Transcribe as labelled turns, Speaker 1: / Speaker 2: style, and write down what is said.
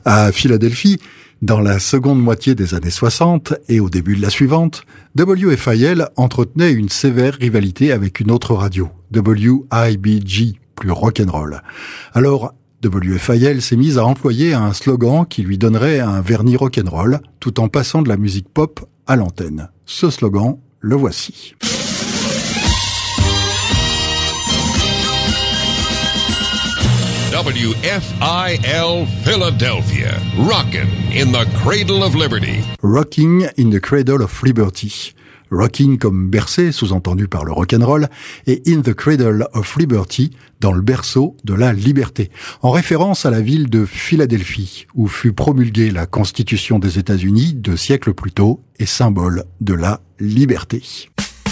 Speaker 1: À Philadelphie, dans la seconde moitié des années 60 et au début de la suivante, WFIL entretenait une sévère rivalité avec une autre radio, WIBG, plus rock'n'roll. Alors, WFIL s'est mise à employer un slogan qui lui donnerait un vernis rock'n'roll, tout en passant de la musique pop à l'antenne. Ce slogan, le voici.
Speaker 2: WFIL Philadelphia, rockin' in the cradle of liberty.
Speaker 1: Rocking in the cradle of liberty. Rocking comme bercé, sous-entendu par le rock'n'roll, et in the cradle of liberty, dans le berceau de la liberté, en référence à la ville de Philadelphie, où fut promulguée la Constitution des États-Unis 2 siècles plus tôt et symbole de la liberté.